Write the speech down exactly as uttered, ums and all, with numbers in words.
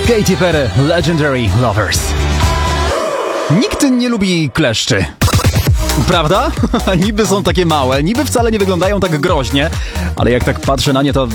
Katy Perry, Legendary Lovers. Nikt nie lubi kleszczy. Prawda? Niby są takie małe, niby wcale nie wyglądają tak groźnie, ale jak tak patrzę na nie, to